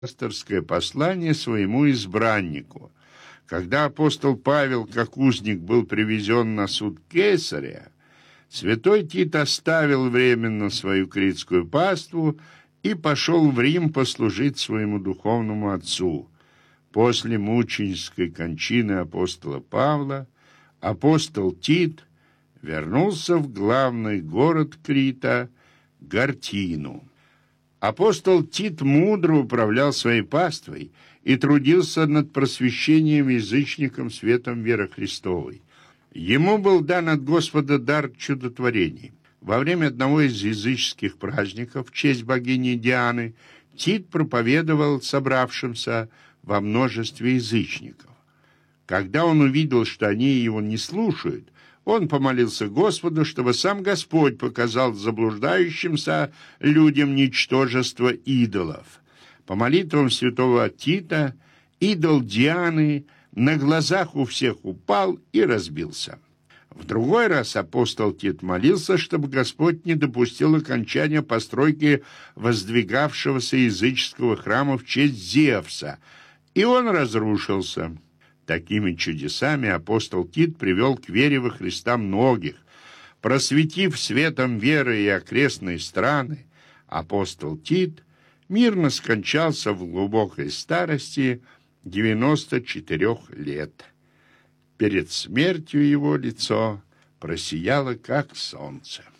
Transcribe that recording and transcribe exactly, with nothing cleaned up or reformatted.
пасторское послание своему избраннику. Когда апостол Павел, как узник, был привезен на суд Кесаря, святой Тит оставил временно свою критскую паству и пошел в Рим послужить своему духовному отцу. После мученической кончины апостола Павла апостол Тит вернулся в главный город Крита Гартину. Апостол Тит мудро управлял своей паствой и трудился над просвещением язычникам светом веры Христовой. Ему был дан от Господа дар чудотворений. Во время одного из языческих праздников в честь богини Дианы Тит проповедовал собравшимся во множестве язычников. Когда он увидел, что они его не слушают, он помолился Господу, чтобы сам Господь показал заблуждающимся людям ничтожество идолов. По молитвам святого Тита идол Дианы на глазах у всех упал и разбился. В другой раз апостол Тит молился, чтобы Господь не допустил окончания постройки воздвигавшегося языческого храма в честь Зевса, и он разрушился. Такими чудесами апостол Тит привел к вере во Христа многих. Просветив светом веры и окрестные страны, апостол Тит мирно скончался в глубокой старости девяноста четырёх лет. Перед смертью его лицо просияло, как солнце.